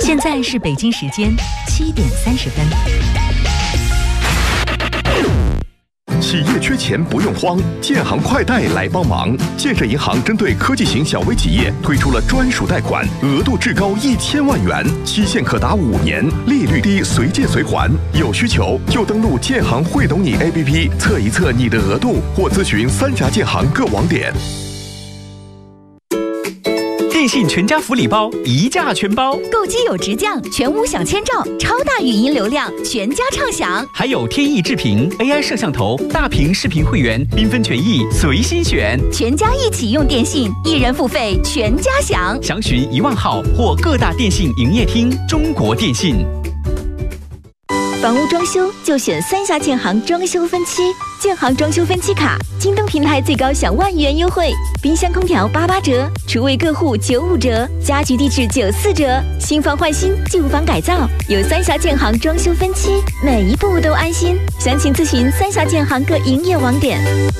现在是北京时间7点30分。 企业缺钱不用慌，建行快贷来帮忙。建设银行针对科技型小微企业推出了专属贷款，额度至高1000万元，期限可达5年，利率低，随借随还。有需求就登录建行会懂你 APP 测一测你的额度，或咨询3家建行各网点。 电信全家福利包一价全包， 购机有直降，全屋享千兆，超大语音流量，全家畅享。 还有天翼智屏 AI 摄像头，大屏视频会员，缤纷权益随心选。 全家一起用电信，一人付费，全家享。 详询1万号或各大电信营业厅。中国电信。 房屋装修就选3峡建行装修分期，建行装修分期卡，京东平台最高享1万元优惠，冰箱空调88折，厨卫各户95折，家居地质94折，新房换新，旧房改造，有3峡建行装修分期，每一步都安心。详情咨询3峡建行各营业网点。